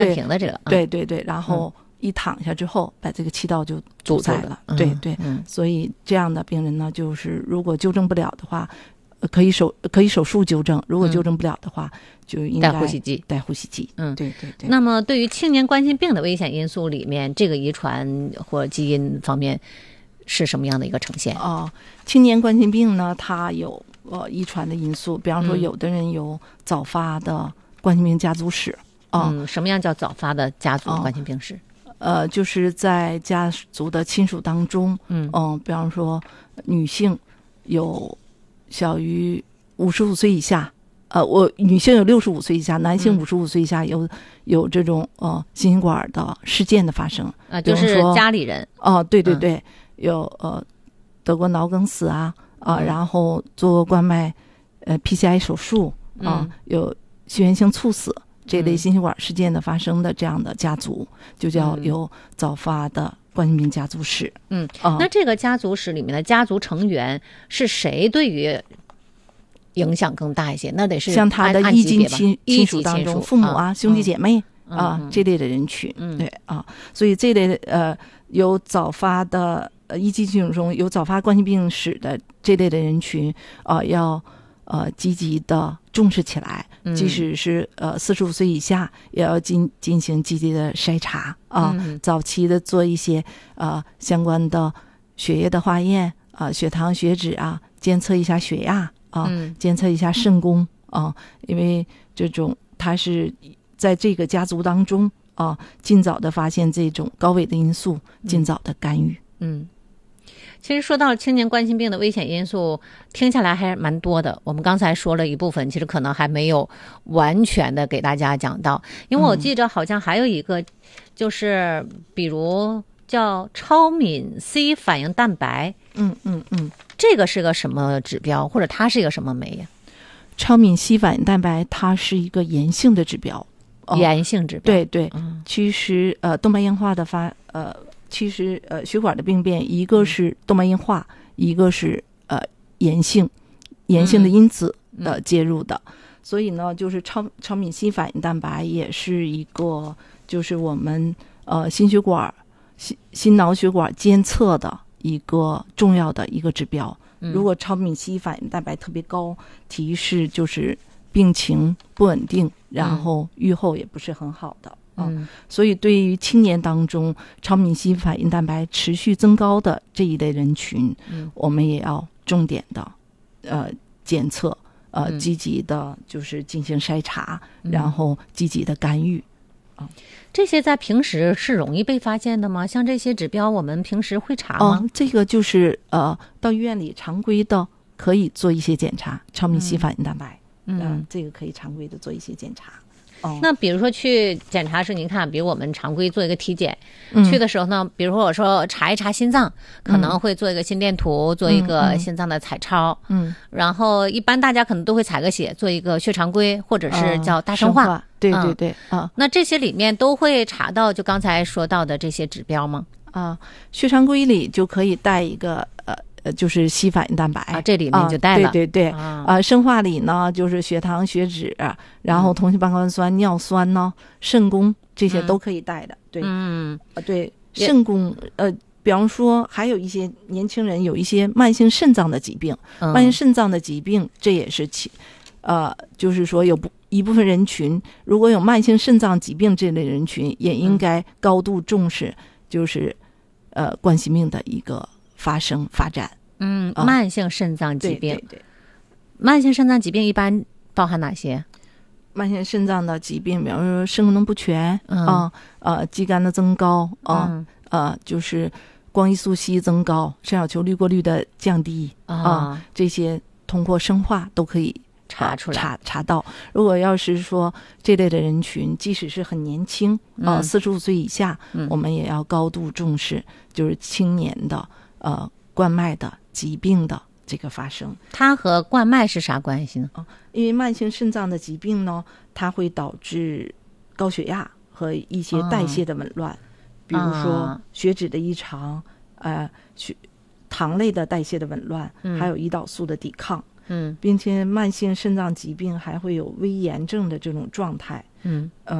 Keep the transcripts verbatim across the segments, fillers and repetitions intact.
暂停的这个， 对对对，然后一躺下之后，把这个气道就阻塞了。 嗯、 对对、嗯，所以这样的病人呢，就是如果纠正不了的话，可以手可以手术纠正；如果纠正不了的话，嗯、就应该带呼吸机。 带呼吸机。 嗯， 对对对。 那么，对于青年冠心病的危险因素里面，这个遗传或基因方面是什么样的一个呈现？ 哦，青年冠心病呢，它有呃遗传的因素，比方说，有的人有早发的冠心病家族史。 啊、嗯，什么样叫早发的家族冠心病史？ 哦、呃，就是在家族的亲属当中， 嗯嗯、呃，比方说女性有小于五十五岁以下，呃，我女性有六十五岁以下，男性五十五岁以下有、嗯、有这种呃心血管的事件的发生啊，就是家里人哦、呃，对对对，嗯、有呃得过脑梗死啊啊、呃嗯，然后做过冠脉呃 P C I 手术啊、呃嗯，有血源性猝死。这类心血管事件的发生的这样的家族，嗯、就叫有早发的冠心病家族史。 嗯，呃、那这个家族史里面的家族成员是谁对于影响更大一些？那得是像他的一级亲亲属当中，父母啊、 啊兄弟姐妹、 嗯、 啊、 嗯、 这类的人群。 嗯， 对啊，所以这类呃有早发的呃一级亲属中有早发冠心病史的这类的人群啊、呃，要呃积极的重视起来。即使是呃四十五岁以下，也要进进行积极的筛查啊、 嗯， 早期的做一些呃相关的血液的化验啊、呃，血糖、血脂啊，监测一下血压啊、 嗯， 监测一下肾功啊，因为这种它是在这个家族当中啊，尽早的发现这种高危的因素，尽早的干预。 嗯。其实说到青年冠心病的危险因素，听下来还蛮多的。我们刚才说了一部分，其实可能还没有完全的给大家讲到。因为我记着好像还有一个，就是比如叫超敏 C 反应蛋白。 嗯嗯嗯， 这个是个什么指标，或者它是一个什么酶呀？ 超敏 C 反应蛋白它是一个炎性的指标。 哦、炎性指标。 对对， 嗯、 其实呃动脉硬化的发呃。其实呃血管的病变，一个是动脉硬化，嗯、一个是呃炎性炎性的因子的介入的，嗯、所以呢就是超超敏 C 反应蛋白也是一个就是我们呃心血管心心脑血管监测的一个重要的一个指标。 嗯、 如果超敏 C 反应蛋白特别高，提示就是病情不稳定，然后预后也不是很好的。 嗯， 所以对于青年当中超敏 C 反应蛋白持续增高的这一类人群， 嗯， 我们也要重点的呃检测，呃、 嗯、 积极的就是进行筛查，嗯、然后积极的干预。啊， 这些在平时是容易被发现的吗？像这些指标，我们平时会查吗？ 哦，这个就是呃到医院里常规的可以做一些检查，超敏 C 反应蛋白， 嗯、 呃，这个可以常规的做一些检查。哦、 那比如说去检查时，您看，比如我们常规做一个体检， 嗯、 去的时候呢，比如说我说查一查心脏，可能会做一个心电图，嗯、做一个心脏的彩超， 嗯， 然后一般大家可能都会采个血，做一个血常规，或者是叫大生化， 呃、对对对啊、 嗯。那这些里面都会查到就刚才说到的这些指标吗？ 啊，血常规里就可以带一个呃。呃，就是 C 反应蛋白啊，这里面就带了， 啊、对对对，啊、呃，生化里呢就是血糖、血脂，然后同性半胱氨酸、尿酸呢、肾功这些都可以带的， 嗯、 对， 嗯， 呃，对，肾功，呃，比方说还有一些年轻人有一些慢性肾脏的疾病， 嗯、 慢性肾脏的疾病这也是其，呃，就是说有不一部分人群如果有慢性肾脏疾病这类人群，也应该高度重视，就是呃冠心病的一个发生发展。 嗯，慢性肾脏疾病， 对对对， 慢性肾脏疾病一般包含哪些？ 慢性肾脏的疾病，比方说肾功能不全啊、 嗯呃，呃，肌酐的增高啊， 嗯、 呃，就是光胰素 C 增高，肾小球滤过率的降低啊、 哦呃，这些通过生化都可以查出来， 查查到。如果要是说这类的人群，即使是很年轻啊，四十五岁以下、 嗯， 我们也要高度重视，就是青年的呃冠脉的疾病的这个发生。 它和冠脉是啥关系呢？ 啊，因为慢性肾脏的疾病呢，它会导致高血压和一些代谢的紊乱，哦、比如说血脂的异常，呃，血糖类的代谢的紊乱， 嗯、 还有胰岛素的抵抗。 嗯， 并且慢性肾脏疾病还会有微炎症的这种状态。 嗯， 呃，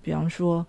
比方说